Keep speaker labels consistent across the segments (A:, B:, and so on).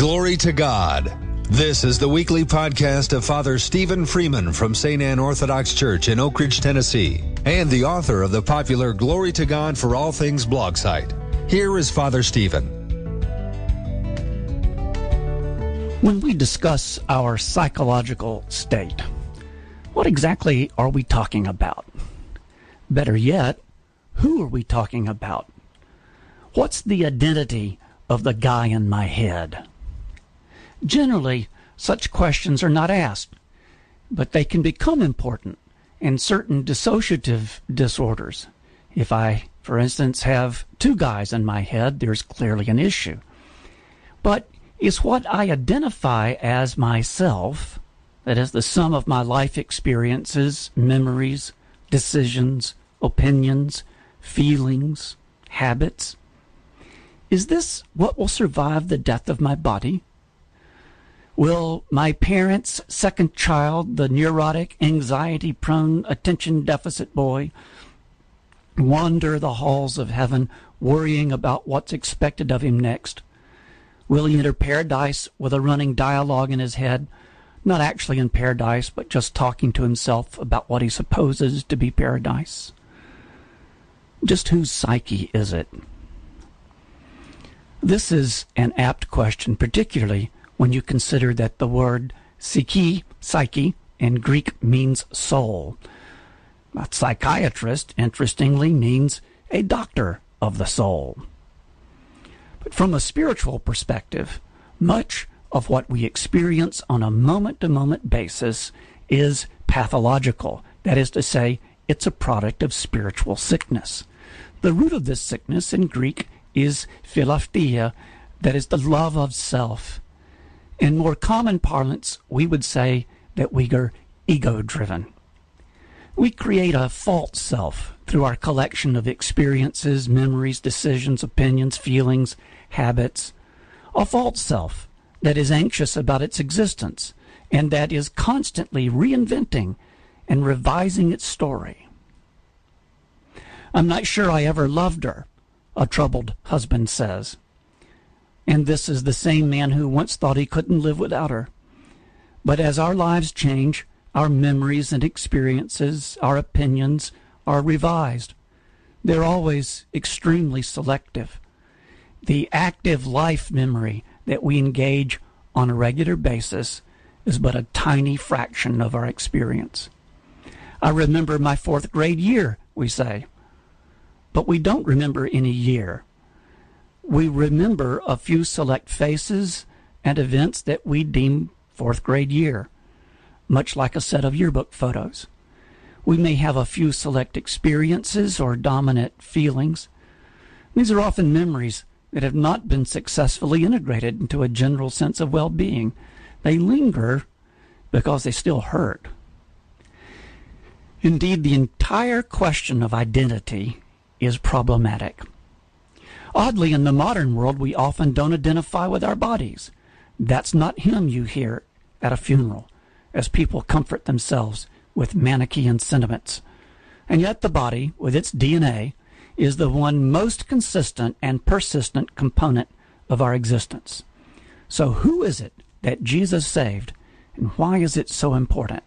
A: Glory to God. This is the weekly podcast of Father Stephen Freeman from St. Anne Orthodox Church in Oak Ridge, Tennessee, and the author of the popular Glory to God for All Things blog site. Here is Father Stephen.
B: When we discuss our psychological state, what exactly are we talking about? Better yet, who are we talking about? What's the identity of the guy in my head? Generally, such questions are not asked, but they can become important in certain dissociative disorders. If I, for instance, have two guys in my head, there's clearly an issue. But is what I identify as myself, that is the sum of my life experiences, memories, decisions, opinions, feelings, habits, is this what will survive the death of my body? Will my parents' second child, the neurotic, anxiety-prone, attention-deficit boy, wander the halls of heaven worrying about what's expected of him next? Will he enter paradise with a running dialogue in his head, not actually in paradise, but just talking to himself about what he supposes to be paradise? Just whose psyche is it? This is an apt question, particularly when you consider that the word psyche, in Greek means soul. A psychiatrist, interestingly, means a doctor of the soul. But from a spiritual perspective, much of what we experience on a moment-to-moment basis is pathological. That is to say, it's a product of spiritual sickness. The root of this sickness in Greek is philaphthia, that is the love of self. In more common parlance, we would say that we are ego-driven. We create a false self through our collection of experiences, memories, decisions, opinions, feelings, habits. A false self that is anxious about its existence and that is constantly reinventing and revising its story. I'm not sure I ever loved her, a troubled husband says. And this is the same man who once thought he couldn't live without her. But as our lives change, our memories and experiences, our opinions are revised. They're always extremely selective. The active life memory that we engage on a regular basis is but a tiny fraction of our experience. I remember my 4th grade year, we say. But we don't remember any year. We remember a few select faces and events that we deem 4th grade year, much like a set of yearbook photos. We may have a few select experiences or dominant feelings. These are often memories that have not been successfully integrated into a general sense of well-being. They linger because they still hurt. Indeed, the entire question of identity is problematic. Oddly, in the modern world, we often don't identify with our bodies. That's not him you hear at a funeral, as people comfort themselves with Manichaean sentiments. And yet the body, with its DNA, is the one most consistent and persistent component of our existence. So who is it that Jesus saved, and why is it so important?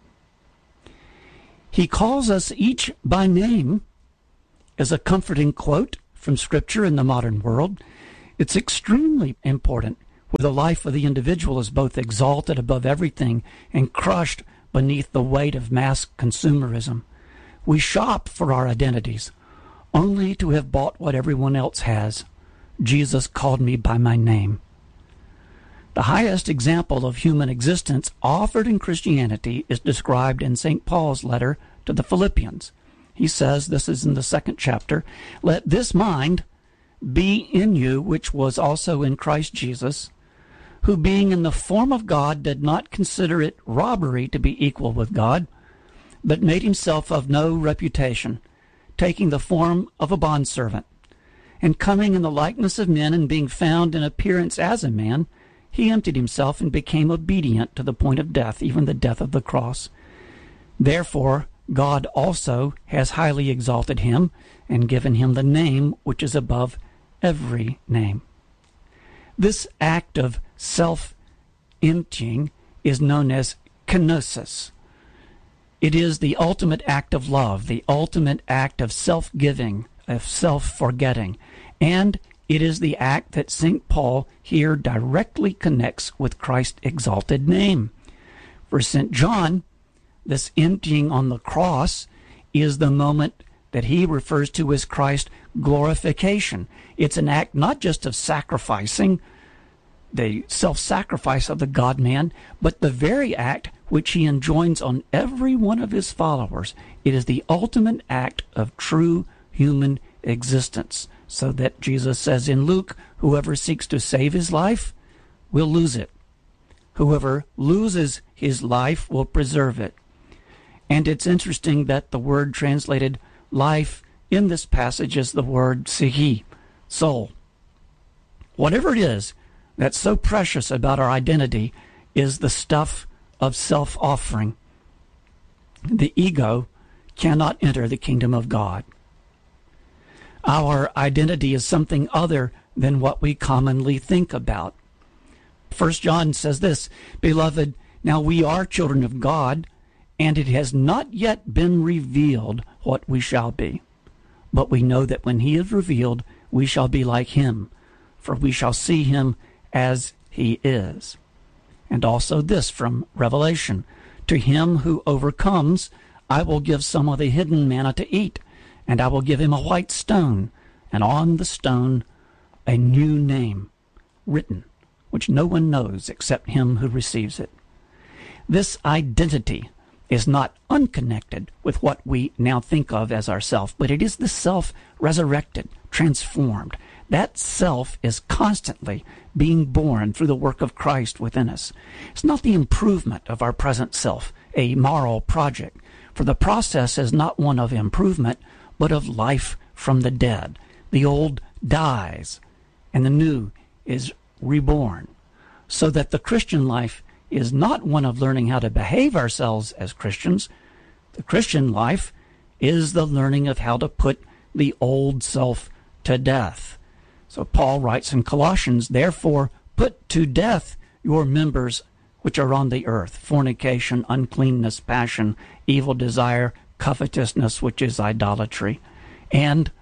B: He calls us each by name is a comforting quote from Scripture in the modern world. It's extremely important where the life of the individual is both exalted above everything and crushed beneath the weight of mass consumerism. We shop for our identities, only to have bought what everyone else has. Jesus called me by my name. The highest example of human existence offered in Christianity is described in St. Paul's letter to the Philippians. He says, this is in the 2nd chapter, "Let this mind be in you, which was also in Christ Jesus, who being in the form of God did not consider it robbery to be equal with God, but made himself of no reputation, taking the form of a bondservant. And coming in the likeness of men, and being found in appearance as a man, he emptied himself and became obedient to the point of death, even the death of the cross. Therefore God also has highly exalted him and given him the name which is above every name." This act of self-emptying is known as kenosis. It is the ultimate act of love, the ultimate act of self-giving, of self-forgetting, and it is the act that St. Paul here directly connects with Christ's exalted name. For St. John, this emptying on the cross is the moment that he refers to as Christ's glorification. It's an act not just of sacrificing, the self-sacrifice of the God-man, but the very act which he enjoins on every one of his followers. It is the ultimate act of true human existence. So that Jesus says in Luke, whoever seeks to save his life will lose it. Whoever loses his life will preserve it. And it's interesting that the word translated life in this passage is the word psyche, soul. Whatever it is that's so precious about our identity is the stuff of self-offering. The ego cannot enter the kingdom of God. Our identity is something other than what we commonly think about. 1 John says this, Beloved, now we are children of God, and it has not yet been revealed what we shall be. But we know that when he is revealed, we shall be like him, for we shall see him as he is. And also this from Revelation, To him who overcomes, I will give some of the hidden manna to eat, and I will give him a white stone, and on the stone a new name written, which no one knows except him who receives it. This identity is not unconnected with what we now think of as ourself, but it is the self resurrected, transformed. That self is constantly being born through the work of Christ within us. It's not the improvement of our present self, a moral project, for the process is not one of improvement, but of life from the dead. The old dies, and the new is reborn, so that the Christian life is not one of learning how to behave ourselves as Christians. The Christian life is the learning of how to put the old self to death. So Paul writes in Colossians, Therefore put to death your members which are on the earth, fornication, uncleanness, passion, evil desire, covetousness, which is idolatry. And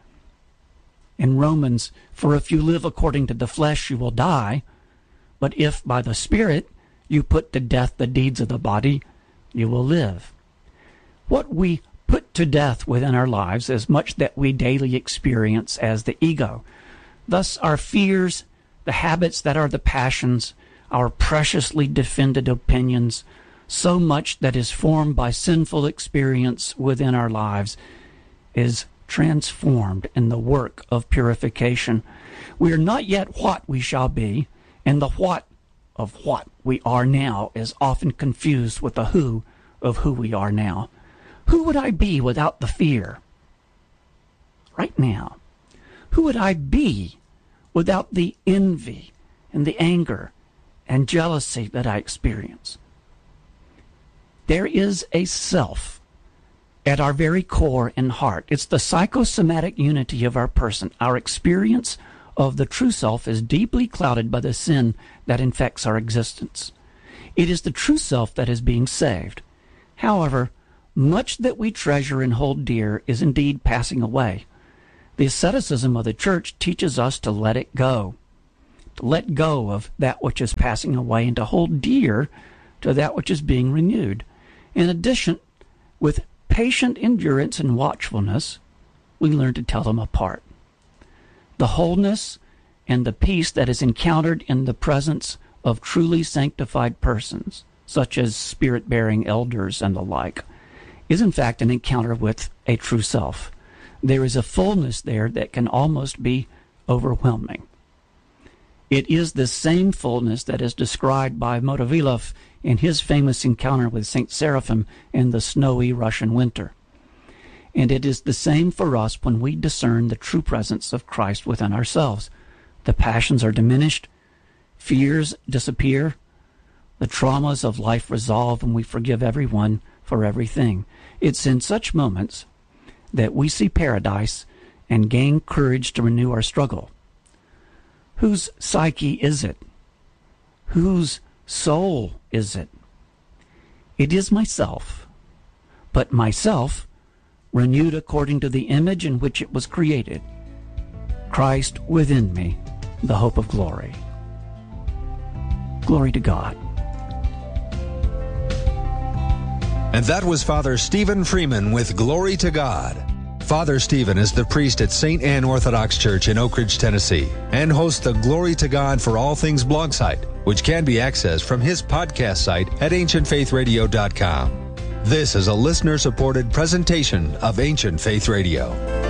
B: in Romans, For if you live according to the flesh, you will die, but if by the Spirit you put to death the deeds of the body, you will live. What we put to death within our lives is much that we daily experience as the ego. Thus our fears, the habits that are the passions, our preciously defended opinions, so much that is formed by sinful experience within our lives is transformed in the work of purification. We are not yet what we shall be, and the what of what we are now is often confused with the who of who we are now. Who would I be without the fear? Right now. Who would I be without the envy and the anger and jealousy that I experience? There is a self at our very core and heart. It's the psychosomatic unity of our person. Our experience of the true self is deeply clouded by the sin that infects our existence. It is the true self that is being saved. However, much that we treasure and hold dear is indeed passing away. The asceticism of the church teaches us to let it go, to let go of that which is passing away and to hold dear to that which is being renewed. In addition, with patient endurance and watchfulness, we learn to tell them apart. The wholeness and the peace that is encountered in the presence of truly sanctified persons, such as spirit-bearing elders and the like, is in fact an encounter with a true self. There is a fullness there that can almost be overwhelming. It is this same fullness that is described by Motovilov in his famous encounter with Saint Seraphim in the snowy Russian winter. And it is the same for us when we discern the true presence of Christ within ourselves. The passions are diminished, fears disappear, the traumas of life resolve, and we forgive everyone for everything. It's in such moments that we see paradise and gain courage to renew our struggle. Whose psyche is it? Whose soul is it? It is myself, but myself renewed according to the image in which it was created. Christ within me, the hope of glory. Glory to God.
A: And that was Father Stephen Freeman with Glory to God. Father Stephen is the priest at St. Anne Orthodox Church in Oak Ridge, Tennessee, and hosts the Glory to God for All Things blog site, which can be accessed from his podcast site at ancientfaithradio.com. This is a listener-supported presentation of Ancient Faith Radio.